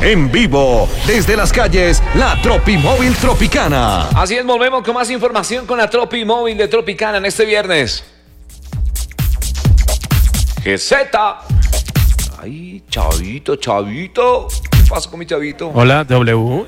En vivo, desde las calles, la Tropimóvil Tropicana. Así es, volvemos con más información con la Tropimóvil de Tropicana en este viernes. GZ. Ay, chavito. ¿Qué pasa con mi chavito? Hola, W.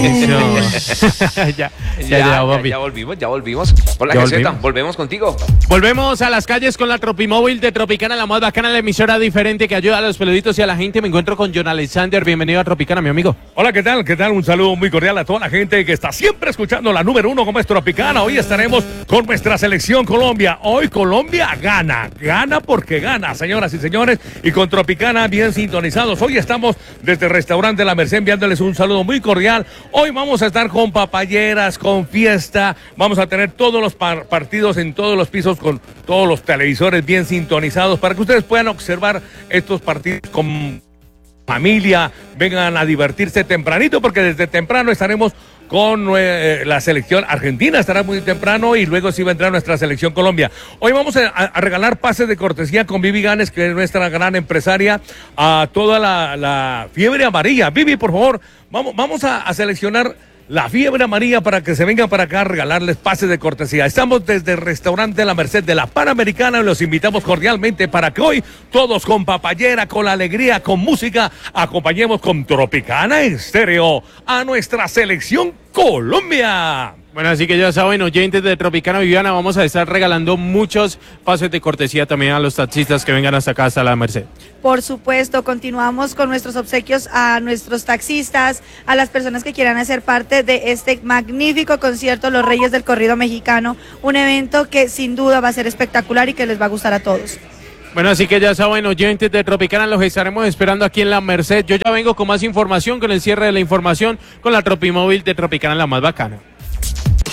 Ya volvimos. Hola, GZ, volvemos contigo. Volvemos a las calles con la Tropimóvil de Tropicana, la más bacana, la emisora diferente que ayuda a los peluditos y a la gente. Me encuentro con John Alexander. Bienvenido a Tropicana, mi amigo. Hola, ¿qué tal? Un saludo muy cordial a toda la gente que está siempre escuchando la número 1 como es Tropicana. Hoy estaremos con nuestra selección Colombia. Hoy Colombia gana porque gana, señoras y señores. Y con Tropicana bien sintonizados. Hoy estamos desde el restaurante La Merced enviándoles un saludo muy cordial. Hoy vamos a estar con papayeras, con fiesta. Vamos a tener todos los partidos en todos los pisos con todos los televisores bien sintonizados para que ustedes puedan observar estos partidos con familia. Vengan a divertirse tempranito porque desde temprano estaremos con la selección argentina, estará muy temprano y luego sí va a entrar nuestra selección Colombia. Hoy vamos a regalar pases de cortesía con Vivi Ganes, que es nuestra gran empresaria, a toda la fiebre amarilla. Vivi, por favor, vamos a seleccionar la fiebre amarilla para que se vengan para acá a regalarles pases de cortesía. Estamos desde el restaurante La Merced de la Panamericana y los invitamos cordialmente para que hoy todos con papayera, con alegría, con música, acompañemos con Tropicana Estéreo a nuestra selección Colombia. Bueno, así que ya saben, oyentes de Tropicana Viviana, vamos a estar regalando muchos pases de cortesía también a los taxistas que vengan hasta acá, hasta La Merced. Por supuesto, continuamos con nuestros obsequios a nuestros taxistas, a las personas que quieran hacer parte de este magnífico concierto Los Reyes del Corrido Mexicano, un evento que sin duda va a ser espectacular y que les va a gustar a todos. Bueno, así que ya saben, oyentes de Tropicana, los estaremos esperando aquí en La Merced. Yo ya vengo con más información, con el cierre de la información, con la Tropimóvil de Tropicana, la más bacana.